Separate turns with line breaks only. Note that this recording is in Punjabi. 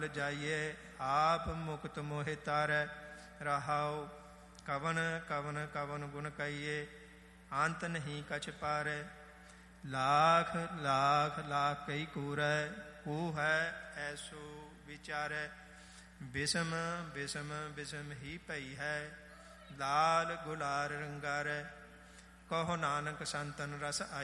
ਜਾਈਏ ਆਪ ਮੁਕਤ ਮੋਹਿ ਤਾਰੈ। ਰਹਾਉ ਕਵਨ ਕਵਨ ਕਵਨ ਗੁਣ ਕਹੀਏ ਅੰਤ ਨਹੀਂ ਕਛ ਪਾਰੈ। ਲਾਖ ਲਾਖ ਲਾਖ ਕਈ ਕੂਰੈ ਕੂ ਹੈ ਐਸੋ ਵਿਚਾਰੈ। ਬਿਸਮ ਬਿਸਮ ਬਿਸਮ ਹੀ ਪਈ ਹੈ ਲਾਲ ਗੁਲਾਰ ਰੰਗਾਰੈ। ਕਹੋ ਨਾਨਕ ਸੰਤਨ ਰਸ ਆਈ।